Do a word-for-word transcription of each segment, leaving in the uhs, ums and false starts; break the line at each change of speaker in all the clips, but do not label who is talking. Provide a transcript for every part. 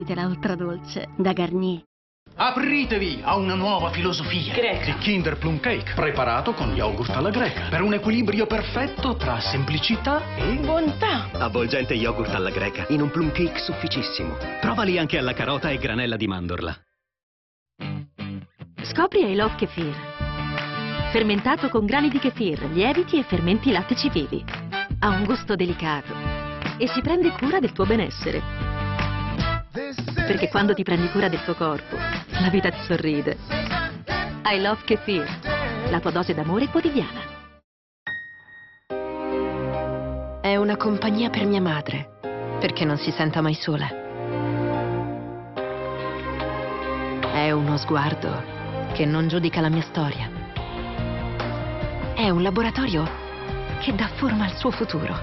della ultradolce da Garnier.
Apritevi a una nuova filosofia.
Greca.
Il Kinder Plum Cake, preparato con yogurt alla greca, per un equilibrio perfetto tra semplicità e
bontà.
Avvolgente yogurt alla greca, in un plum cake sufficissimo. Provali anche alla carota e granella di mandorla.
Scopri I Love Kefir. Fermentato con grani di kefir, lieviti e fermenti lattici vivi. Ha un gusto delicato e si prende cura del tuo benessere. Perché quando ti prendi cura del tuo corpo, la vita ti sorride. I Love Kefir, la tua dose d'amore quotidiana.
È una compagnia per mia madre, perché non si senta mai sola. È uno sguardo che non giudica la mia storia. È un laboratorio che dà forma al suo futuro.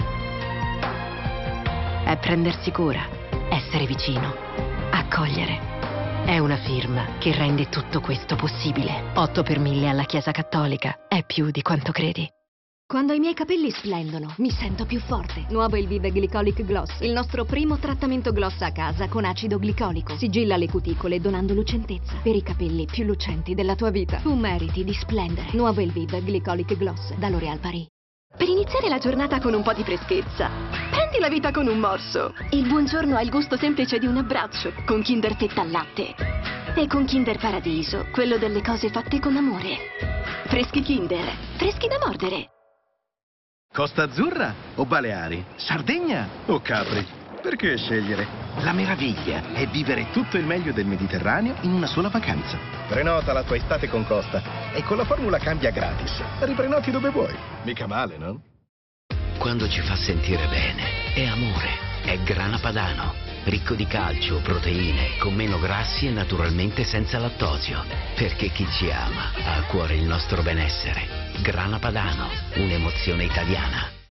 È prendersi cura, essere vicino, accogliere. È una firma che rende tutto questo possibile. otto per mille alla Chiesa Cattolica è più di quanto credi.
Quando i miei capelli splendono, mi sento più forte. Nuovo il Vive Glycolic Gloss, il nostro primo trattamento gloss a casa con acido glicolico. Sigilla le cuticole donando lucentezza per i capelli più lucenti della tua vita. Tu meriti di splendere. Nuovo il Vive Glycolic Gloss da L'Oréal Paris.
Per iniziare la giornata con un po' di freschezza, prendi la vita con un morso. Il buongiorno ha il gusto semplice di un abbraccio, con Kinder Fetta al latte. E con Kinder Paradiso, quello delle cose fatte con amore. Freschi Kinder, freschi da mordere.
Costa Azzurra o Baleari? Sardegna o Capri? Perché scegliere? La meraviglia è vivere tutto il meglio del Mediterraneo in una sola vacanza. Prenota la tua estate con Costa e con la formula cambia gratis. Riprenoti dove vuoi. Mica male, no?
Quando ci fa sentire bene, è amore, è Grana Padano. Ricco di calcio, proteine, con meno grassi e naturalmente senza lattosio. Perché chi ci ama ha a cuore il nostro benessere. Grana Padano, un'emozione italiana.